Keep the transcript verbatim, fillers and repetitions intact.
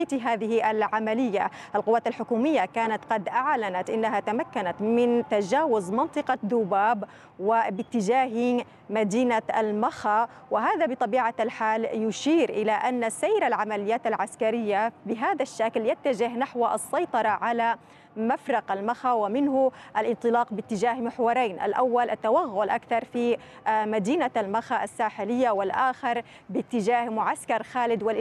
هذه العملية. القوات الحكومية كانت قد أعلنت أنها تمكنت من تجاوز منطقة ذوباب وباتجاه مدينة المخا، وهذا بطبيعة الحال يشير إلى أن سير العمليات العسكرية بهذا الشكل يتجه نحو السيطرة على مفرق المخا، ومنه الانطلاق باتجاه محورين: الأول التوغل أكثر في مدينة المخا الساحلية، والآخر باتجاه معسكر خالد.